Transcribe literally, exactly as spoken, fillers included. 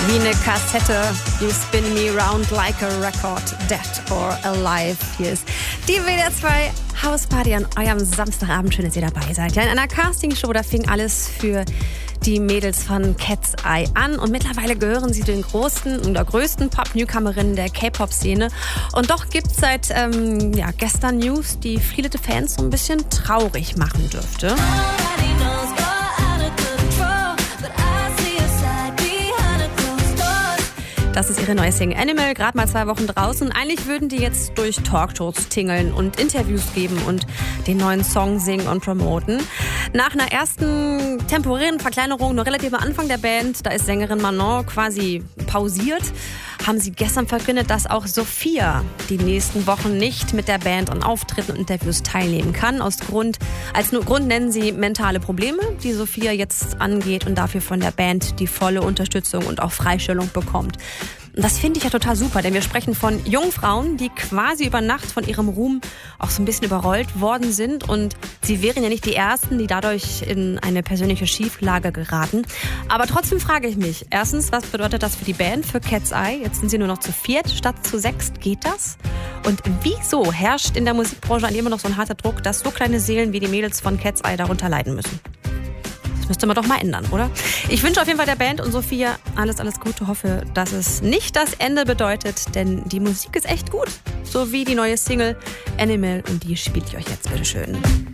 Wie eine Kassette. You spin me round like a record, dead or alive. Hier ist die W D R zwei Hausparty an eurem Samstagabend. Schön, dass ihr dabei seid. Ja, in einer Castingshow, da fing alles für die Mädels von Cat's Eye an. Und mittlerweile gehören sie den großen oder größten Pop-Newcomerinnen der K-Pop-Szene. Und doch gibt es seit ähm, ja, gestern News, die viele Fans so ein bisschen traurig machen dürfte. Das ist ihre neue Single Animal, gerade mal zwei Wochen draußen. Eigentlich würden die jetzt durch Talkshows tingeln und Interviews geben und den neuen Song singen und promoten. Nach einer ersten temporären Verkleinerung, noch relativ am Anfang der Band, da ist Sängerin Manon quasi pausiert, haben sie gestern verkündet, dass auch Sophia die nächsten Wochen nicht mit der Band an Auftritten und Interviews teilnehmen kann. Aus Grund, als Grund nennen sie mentale Probleme, die Sophia jetzt angeht und dafür von der Band die volle Unterstützung und auch Freistellung bekommt. Und das finde ich ja total super, denn wir sprechen von jungen Frauen, die quasi über Nacht von ihrem Ruhm auch so ein bisschen überrollt worden sind. Und sie wären ja nicht die Ersten, die dadurch in eine persönliche Schieflage geraten. Aber trotzdem frage ich mich, erstens, was bedeutet das für die Band, für Cat's Eye? Jetzt sind sie nur noch zu viert statt zu sechst. Geht das? Und wieso herrscht in der Musikbranche eigentlich immer noch so ein harter Druck, dass so kleine Seelen wie die Mädels von Cat's Eye darunter leiden müssen? Das müsste man doch mal ändern, oder? Ich wünsche auf jeden Fall der Band und Sophia alles, alles Gute. Hoffe, dass es nicht das Ende bedeutet, denn die Musik ist echt gut. So wie die neue Single Animal und die spiele ich euch jetzt bitteschön.